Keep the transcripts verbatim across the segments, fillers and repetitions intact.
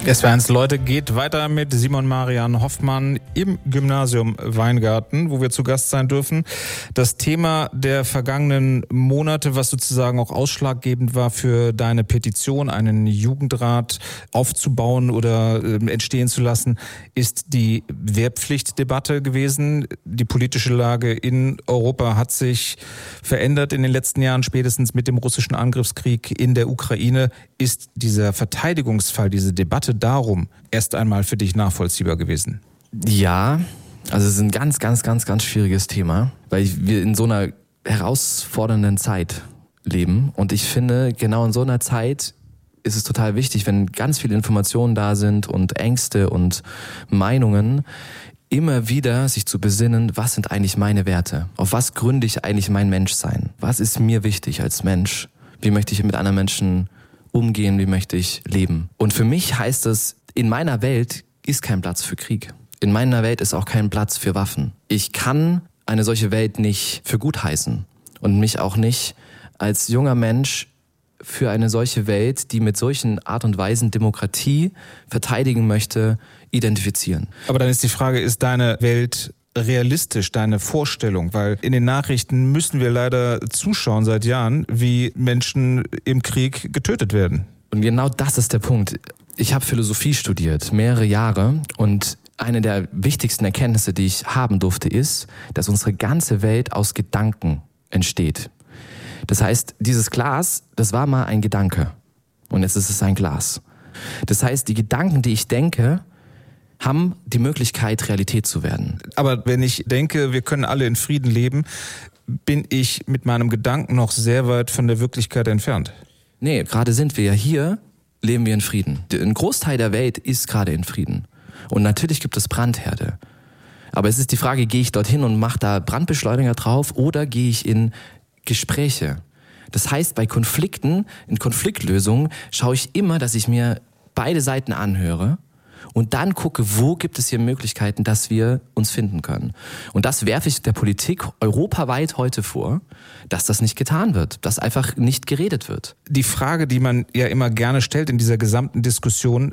S W R eins Leute geht weiter mit Simon Marian Hoffmann im Gymnasium Weingarten, wo wir zu Gast sein dürfen. Das Thema der vergangenen Monate, was sozusagen auch ausschlaggebend war für deine Petition, einen Jugendrat aufzubauen oder äh, entstehen zu lassen, ist die Wehrpflichtdebatte gewesen. Die politische Lage in Europa hat sich verändert in den letzten Jahren, spätestens mit dem russischen Angriffskrieg in der Ukraine. Ist dieser Verteidigungsfall, diese Debatte darum erst einmal für dich nachvollziehbar gewesen? Ja, also es ist ein ganz, ganz, ganz, ganz schwieriges Thema, weil wir in so einer herausfordernden Zeit leben. Und ich finde, genau in so einer Zeit ist es total wichtig, wenn ganz viele Informationen da sind und Ängste und Meinungen, immer wieder sich zu besinnen, was sind eigentlich meine Werte? Auf was gründe ich eigentlich mein Menschsein? Was ist mir wichtig als Mensch? Wie möchte ich mit anderen Menschen umgehen, wie möchte ich leben? Und für mich heißt es, in meiner Welt ist kein Platz für Krieg. In meiner Welt ist auch kein Platz für Waffen. Ich kann eine solche Welt nicht für gut heißen und mich auch nicht als junger Mensch für eine solche Welt, die mit solchen Art und Weisen Demokratie verteidigen möchte, identifizieren. Aber dann ist die Frage, ist deine Welt realistisch, deine Vorstellung? Weil in den Nachrichten müssen wir leider zuschauen seit Jahren, wie Menschen im Krieg getötet werden. Und genau das ist der Punkt. Ich habe Philosophie studiert, mehrere Jahre, und eine der wichtigsten Erkenntnisse, die ich haben durfte, ist, dass unsere ganze Welt aus Gedanken entsteht. Das heißt, dieses Glas, das war mal ein Gedanke und jetzt ist es ein Glas. Das heißt, die Gedanken, die ich denke, haben die Möglichkeit, Realität zu werden. Aber wenn ich denke, wir können alle in Frieden leben, bin ich mit meinem Gedanken noch sehr weit von der Wirklichkeit entfernt. Nee, gerade sind wir ja hier, leben wir in Frieden. Ein Großteil der Welt ist gerade in Frieden. Und natürlich gibt es Brandherde. Aber es ist die Frage, gehe ich dorthin und mache da Brandbeschleuniger drauf oder gehe ich in Gespräche? Das heißt, bei Konflikten, in Konfliktlösungen, schaue ich immer, dass ich mir beide Seiten anhöre und dann gucke, wo gibt es hier Möglichkeiten, dass wir uns finden können. Und das werfe ich der Politik europaweit heute vor, dass das nicht getan wird, dass einfach nicht geredet wird. Die Frage, die man ja immer gerne stellt in dieser gesamten Diskussion,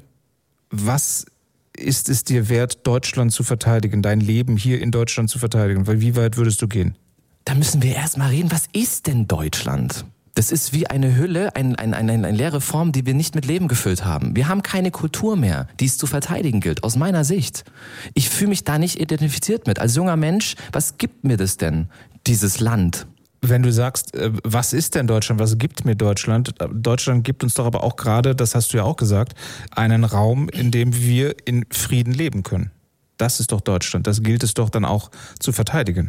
was ist es dir wert, Deutschland zu verteidigen, dein Leben hier in Deutschland zu verteidigen? Weil wie weit würdest du gehen? Da müssen wir erstmal reden, was ist denn Deutschland? Das ist wie eine Hülle, ein, ein, ein, eine leere Form, die wir nicht mit Leben gefüllt haben. Wir haben keine Kultur mehr, die es zu verteidigen gilt, aus meiner Sicht. Ich fühle mich da nicht identifiziert mit. Als junger Mensch, was gibt mir das denn, dieses Land? Wenn du sagst, was ist denn Deutschland, was gibt mir Deutschland? Deutschland gibt uns doch aber auch gerade, das hast du ja auch gesagt, einen Raum, in dem wir in Frieden leben können. Das ist doch Deutschland, das gilt es doch dann auch zu verteidigen.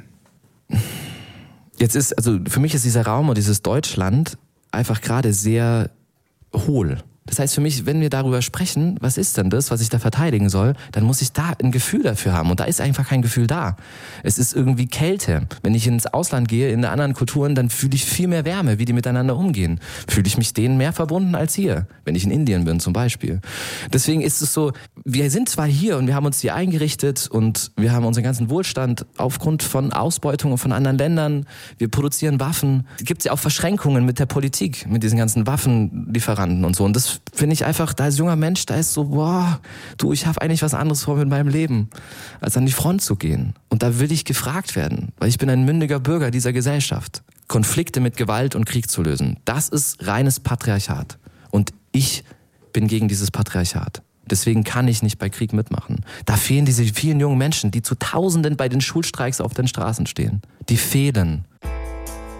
Jetzt ist, also für mich ist dieser Raum und dieses Deutschland einfach gerade sehr hohl. Das heißt für mich, wenn wir darüber sprechen, was ist denn das, was ich da verteidigen soll, dann muss ich da ein Gefühl dafür haben. Und da ist einfach kein Gefühl da. Es ist irgendwie Kälte. Wenn ich ins Ausland gehe, in anderen Kulturen, dann fühle ich viel mehr Wärme, wie die miteinander umgehen. Fühle ich mich denen mehr verbunden als hier, wenn ich in Indien bin zum Beispiel. Deswegen ist es so, wir sind zwar hier und wir haben uns hier eingerichtet und wir haben unseren ganzen Wohlstand aufgrund von Ausbeutungen von anderen Ländern. Wir produzieren Waffen. Es gibt ja auch Verschränkungen mit der Politik, mit diesen ganzen Waffenlieferanten und so. Und das finde ich einfach, da als junger Mensch, da ist so, boah, du, ich habe eigentlich was anderes vor mit meinem Leben, als an die Front zu gehen. Und da will ich gefragt werden, weil ich bin ein mündiger Bürger dieser Gesellschaft. Konflikte mit Gewalt und Krieg zu lösen, das ist reines Patriarchat. Und ich bin gegen dieses Patriarchat. Deswegen kann ich nicht bei Krieg mitmachen. Da fehlen diese vielen jungen Menschen, die zu Tausenden bei den Schulstreiks auf den Straßen stehen. Die fehlen.